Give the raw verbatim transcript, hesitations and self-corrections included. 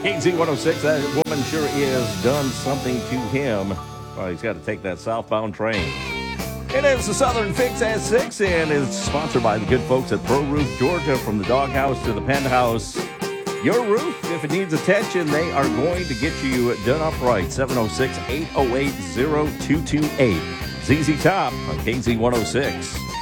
K Z one oh six, that woman sure is done something to him. Well, he's got to take that southbound train. It is the Southern Fix at six, and is sponsored by the good folks at Pro Roof Georgia. From the doghouse to the penthouse, your roof, if it needs attention, they are going to get you done up right. seven oh six, eight oh eight, oh two two eight. Z Z Top on K Z one oh six.